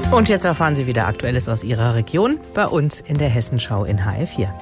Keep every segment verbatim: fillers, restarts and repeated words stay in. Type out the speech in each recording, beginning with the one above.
Und jetzt erfahren Sie wieder Aktuelles aus Ihrer Region bei uns in der Hessenschau in H R vier.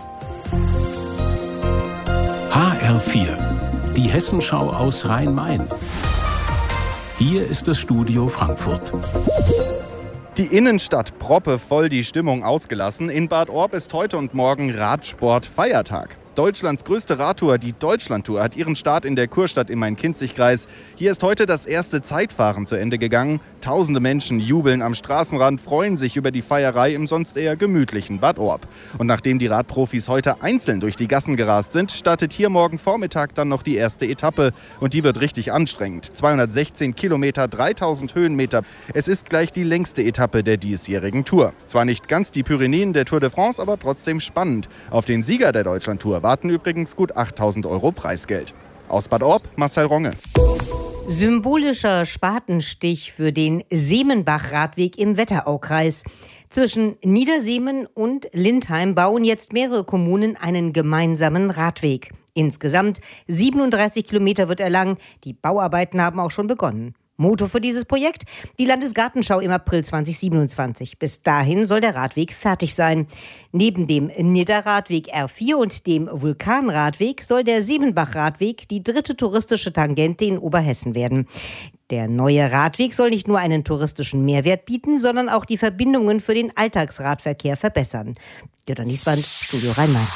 H R vier, die Hessenschau aus Rhein-Main. Hier ist das Studio Frankfurt. Die Innenstadt proppevoll, die Stimmung ausgelassen. In Bad Orb ist heute und morgen Radsport-Feiertag. Deutschlands größte Radtour, die Deutschlandtour, hat ihren Start in der Kurstadt im Main-Kinzig-Kreis. Hier ist heute das erste Zeitfahren zu Ende gegangen. Tausende Menschen jubeln am Straßenrand, freuen sich über die Feierei im sonst eher gemütlichen Bad Orb. Und nachdem die Radprofis heute einzeln durch die Gassen gerast sind, startet hier morgen Vormittag dann noch die erste Etappe. Und die wird richtig anstrengend. zweihundertsechzehn Kilometer, dreitausend Höhenmeter. Es ist gleich die längste Etappe der diesjährigen Tour. Zwar nicht ganz die Pyrenäen der Tour de France, aber trotzdem spannend. Auf den Sieger der Deutschlandtour warten übrigens gut achttausend Euro Preisgeld. Aus Bad Orb, Marcel Ronge. Symbolischer Spatenstich für den Semenbach-Radweg im Wetteraukreis. Zwischen Niederseemen und Lindheim bauen jetzt mehrere Kommunen einen gemeinsamen Radweg. Insgesamt siebenunddreißig Kilometer wird er lang. Die Bauarbeiten haben auch schon begonnen. Motto für dieses Projekt? Die Landesgartenschau im April zweitausendsiebenundzwanzig. Bis dahin soll der Radweg fertig sein. Neben dem Nidderradweg R vier und dem Vulkanradweg soll der Semenbach-Radweg die dritte touristische Tangente in Oberhessen werden. Der neue Radweg soll nicht nur einen touristischen Mehrwert bieten, sondern auch die Verbindungen für den Alltagsradverkehr verbessern. Jutta Nieswand, Studio Rhein-Main.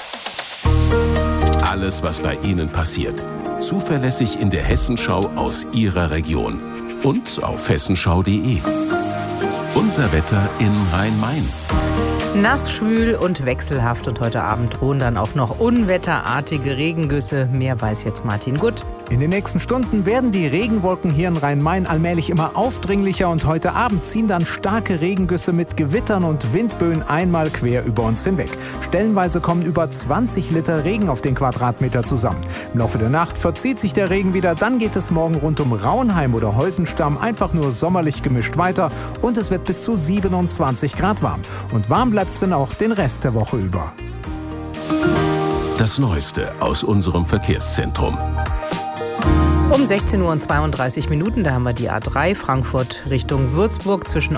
Alles, was bei Ihnen passiert. Zuverlässig in der Hessenschau aus Ihrer Region. Und auf hessenschau punkt de. Unser Wetter in Rhein-Main. Nass, schwül und wechselhaft. Und heute Abend drohen dann auch noch unwetterartige Regengüsse. Mehr weiß jetzt Martin Gutt. In den nächsten Stunden werden die Regenwolken hier in Rhein-Main allmählich immer aufdringlicher und heute Abend ziehen dann starke Regengüsse mit Gewittern und Windböen einmal quer über uns hinweg. Stellenweise kommen über zwanzig Liter Regen auf den Quadratmeter zusammen. Im Laufe der Nacht verzieht sich der Regen wieder, dann geht es morgen rund um Rauenheim oder Heusenstamm einfach nur sommerlich gemischt weiter und es wird bis zu siebenundzwanzig Grad warm. Und warm bleibt es dann auch den Rest der Woche über. Das Neueste aus unserem Verkehrszentrum. Um sechzehn Uhr und zweiunddreißig Minuten, da haben wir die A drei Frankfurt Richtung Würzburg zwischen